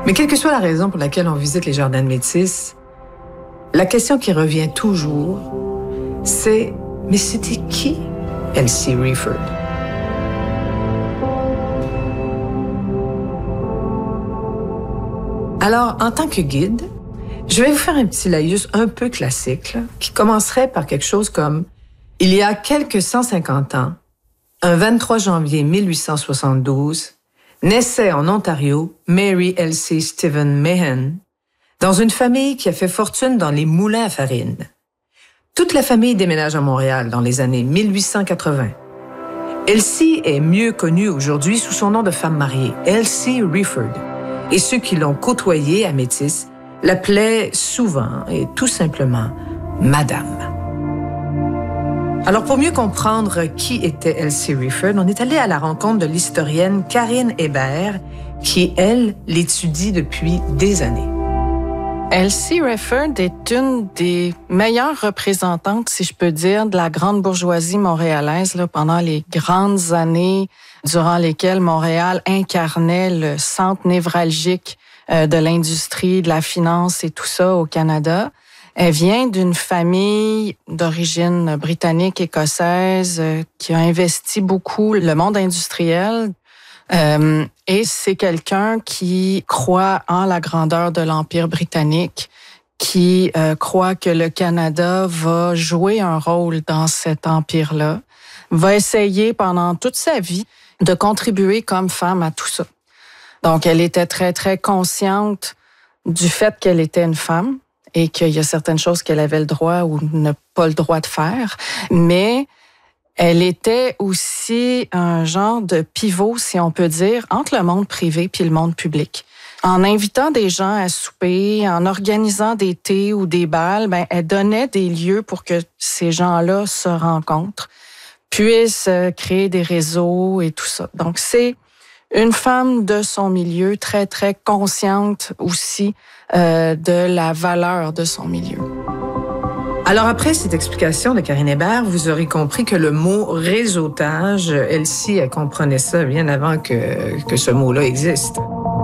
Mais quelle que soit la raison pour laquelle on visite les jardins de Métis, la question qui revient toujours, c'est « Mais c'était qui Elsie Rieford ?» Alors, en tant que guide, je vais vous faire un petit laïus un peu classique, là, qui commencerait par quelque chose comme « Il y a quelques 150 ans, un 23 janvier 1872, naissait en Ontario Mary Elsie Stephen Meehan, dans une famille qui a fait fortune dans les moulins à farine. Toute la famille déménage à Montréal dans les années 1880. Elsie est mieux connue aujourd'hui sous son nom de femme mariée, Elsie Rieford, et ceux qui l'ont côtoyée à Métis l'appelaient souvent et tout simplement Madame. Alors, pour mieux comprendre qui était Elsie Rieford, on est allé à la rencontre de l'historienne Karine Hébert, qui, elle, l'étudie depuis des années. Elsie Rieford est une des meilleures représentantes, si je peux dire, de la grande bourgeoisie montréalaise là, pendant les grandes années durant lesquelles Montréal incarnait le centre névralgique de l'industrie, de la finance et tout ça au Canada. Elle vient d'une famille d'origine britannique, écossaise, qui a investi beaucoup le monde industriel. Et c'est quelqu'un qui croit en la grandeur de l'Empire britannique, qui croit que le Canada va jouer un rôle dans cet empire-là, va essayer pendant toute sa vie de contribuer comme femme à tout ça. Donc, elle était très, très consciente du fait qu'elle était une femme et qu'il y a certaines choses qu'elle avait le droit ou ne pas le droit de faire, mais elle était aussi un genre de pivot, si on peut dire, entre le monde privé puis le monde public. En invitant des gens à souper, en organisant des thés ou des bals, elle donnait des lieux pour que ces gens-là se rencontrent, puissent créer des réseaux et tout ça. Donc, c'est une femme de son milieu, très, très consciente aussi de la valeur de son milieu. Alors, après cette explication de Karine Hébert, vous aurez compris que le mot « réseautage », Elsie, elle comprenait ça bien avant que ce mot-là existe.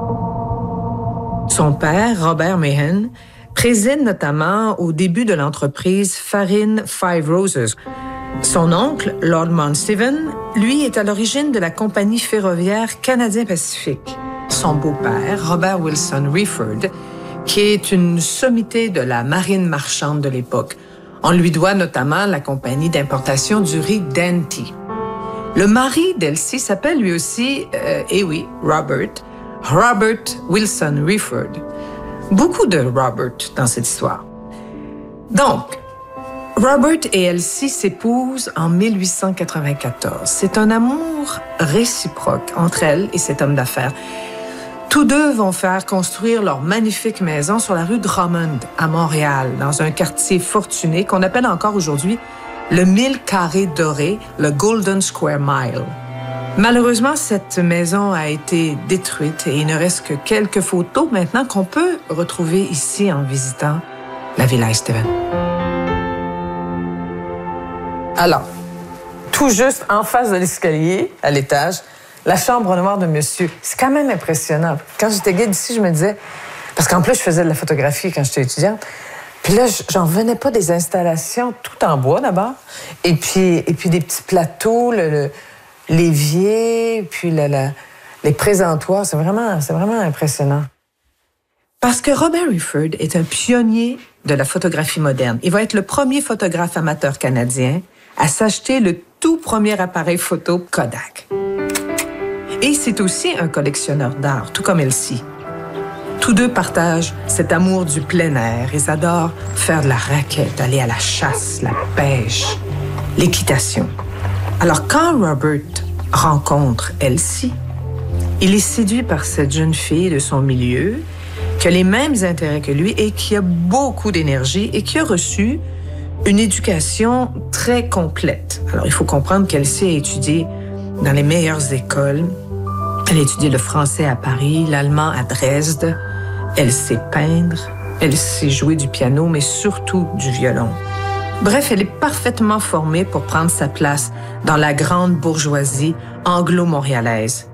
Son père, Robert Meehan, préside notamment au début de l'entreprise Farine Five Roses. Son oncle, Lord Mount Stephen, lui, est à l'origine de la compagnie ferroviaire Canadien-Pacifique. Son beau-père, Robert Wilson Rieford, qui est une sommité de la marine marchande de l'époque. On lui doit notamment la compagnie d'importation du riz Danty. Le mari d'Elsie s'appelle lui aussi, Robert Wilson Rieford. Beaucoup de Robert dans cette histoire. Donc, Robert et Elsie s'épousent en 1894. C'est un amour réciproque entre elle et cet homme d'affaires. Tous deux vont faire construire leur magnifique maison sur la rue Drummond, à Montréal, dans un quartier fortuné qu'on appelle encore aujourd'hui le 1000 carrés doré, le Golden Square Mile. Malheureusement, cette maison a été détruite et il ne reste que quelques photos maintenant qu'on peut retrouver ici en visitant la Villa Estevan. Alors, tout juste en face de l'escalier, à l'étage, la chambre noire de monsieur. C'est quand même impressionnant. Quand j'étais guide ici, je me disais... Parce qu'en plus, je faisais de la photographie quand j'étais étudiante. Puis là, j'en revenais pas des installations tout en bois, d'abord. Et puis des petits plateaux, l'évier, puis les présentoirs. C'est vraiment impressionnant. Parce que Robert Rieford est un pionnier de la photographie moderne. Il va être le premier photographe amateur canadien à s'acheter le tout premier appareil photo Kodak. Et c'est aussi un collectionneur d'art, tout comme Elsie. Tous deux partagent cet amour du plein air. Ils adorent faire de la raquette, aller à la chasse, la pêche, l'équitation. Alors, quand Robert rencontre Elsie, il est séduit par cette jeune fille de son milieu qui a les mêmes intérêts que lui et qui a beaucoup d'énergie et qui a reçu une éducation très complète. Alors, il faut comprendre qu'Elsie a étudié dans les meilleures écoles. Elle a étudié le français à Paris, l'allemand à Dresde. Elle sait peindre, elle sait jouer du piano, mais surtout du violon. Bref, elle est parfaitement formée pour prendre sa place dans la grande bourgeoisie anglo-montréalaise.